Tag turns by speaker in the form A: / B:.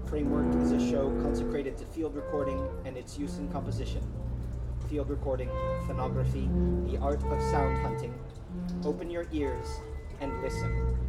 A: Framework is a show consecrated to field recording and its use in composition. Field recording, phonography, the art of sound hunting. Open your ears and listen.